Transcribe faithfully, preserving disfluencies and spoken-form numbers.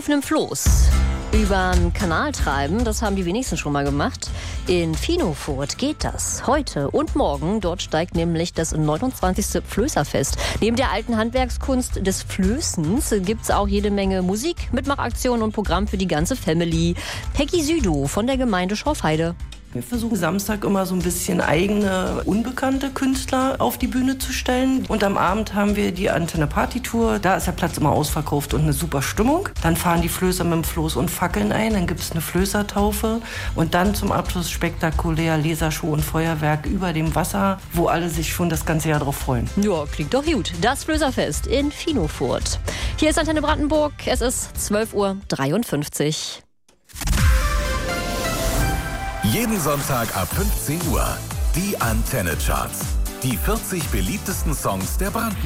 auf einem Floß übern Kanal treiben, das haben die wenigsten schon mal gemacht. In Finofurt geht das heute und morgen. Dort steigt nämlich das neunundzwanzigste Flößerfest. Neben der alten Handwerkskunst des Flößens gibt's auch jede Menge Musik, Mitmachaktionen und Programm für die ganze Family. Peggy Südow von der Gemeinde Schorfheide. Wir versuchen Samstag immer so ein bisschen eigene, unbekannte Künstler auf die Bühne zu stellen. Und am Abend haben wir die Antenne Party Tour. Da ist der Platz immer ausverkauft und eine super Stimmung. Dann fahren die Flößer mit dem Floß und Fackeln ein. Dann gibt es eine Flößertaufe. Und dann zum Abschluss spektakulär Lasershow und Feuerwerk über dem Wasser, wo alle sich schon das ganze Jahr drauf freuen. Ja, klingt doch gut. Das Flößerfest in Finofurt. Hier ist Antenne Brandenburg. Es ist zwölf Uhr dreiundfünfzig. Jeden Sonntag ab fünfzehn Uhr. Die Antenne Charts. Die vierzig beliebtesten Songs der Brandenburg.